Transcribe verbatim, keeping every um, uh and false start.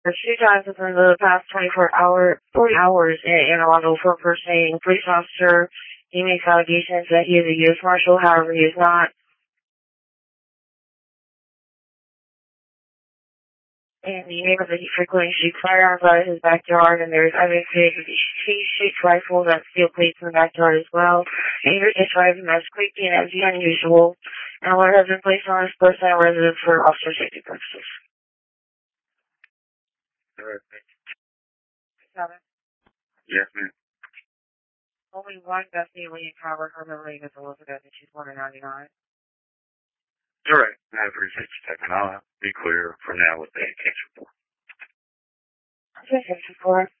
There's two times within the past twenty-four hour, forty hours in Anne Arundel for impersonating a police officer. He makes allegations that he is a U S Marshal, however he is not. In the neighborhood, he frequently shoots firearms out of his backyard, and there's evidence that he shoots rifles at steel plates in the backyard as well. Neighbors describe him as creepy and empty unusual, and a letter has been placed on his personal residence for officer safety purposes. Alright. Seven. Yes, ma'am. Only one Bethany Lee covered her middle name is Elizabeth, and she's born in ninety-nine. Alright. I appreciate you taking. I'll be clear for now with the case report. Okay, fifty-four.